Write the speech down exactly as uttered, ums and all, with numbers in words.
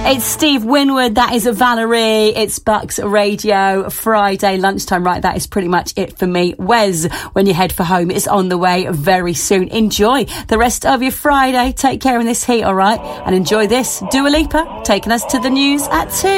It's Steve Winwood, that is Valerie, it's Bucks Radio, Friday lunchtime. Right, that is pretty much it for me. Wes, when you head for home, it's on the way very soon. Enjoy the rest of your Friday. Take care in this heat, all right? And enjoy this. Dua Lipa taking us to the news at two.